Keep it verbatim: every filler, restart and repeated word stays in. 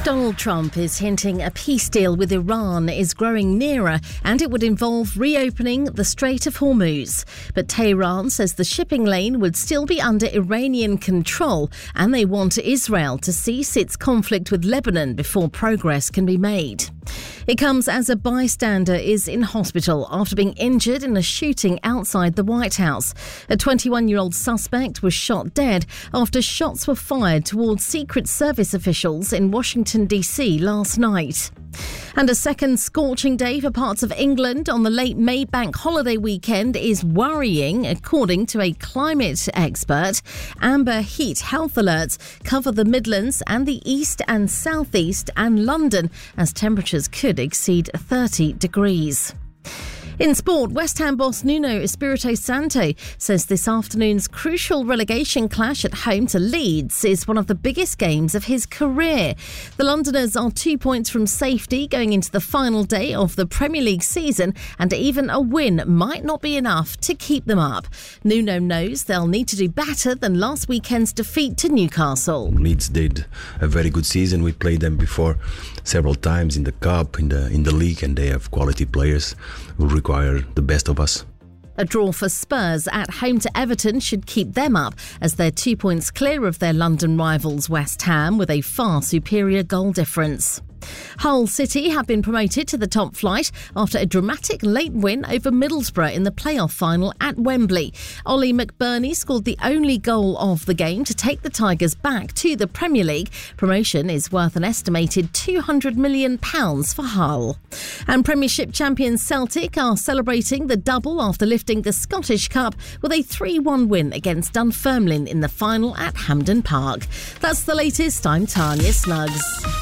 Donald Trump is hinting a peace deal with Iran is growing nearer and it would involve reopening the Strait of Hormuz. But Tehran says the shipping lane would still be under Iranian control and they want Israel to cease its conflict with Lebanon before progress can be made. It comes as a bystander is in hospital after being injured in a shooting outside the White House. A twenty-one-year-old suspect was shot dead after shots were fired towards Secret Service officials in Washington, D C last night. And a second scorching day for parts of England on the late May bank holiday weekend is worrying, according to a climate expert. Amber heat health alerts cover the Midlands and the east and southeast and London as temperatures could exceed thirty degrees. In sport, West Ham boss Nuno Espirito Santo says this afternoon's crucial relegation clash at home to Leeds is one of the biggest games of his career. The Londoners are two points from safety going into the final day of the Premier League season, and even a win might not be enough to keep them up. Nuno knows they'll need to do better than last weekend's defeat to Newcastle. Leeds did a very good season. We played them before several times in the Cup, in the in the league, and they have quality players who require the best of us. A draw for Spurs at home to Everton should keep them up as they're two points clear of their London rivals West Ham with a far superior goal difference. Hull City have been promoted to the top flight after a dramatic late win over Middlesbrough in the playoff final at Wembley. Ollie McBurney scored the only goal of the game to take the Tigers back to the Premier League. Promotion is worth an estimated two hundred million pounds for Hull. And Premiership champions Celtic are celebrating the double after lifting the Scottish Cup with a three one win against Dunfermline in the final at Hampden Park. That's the latest. I'm Tanya Snuggs.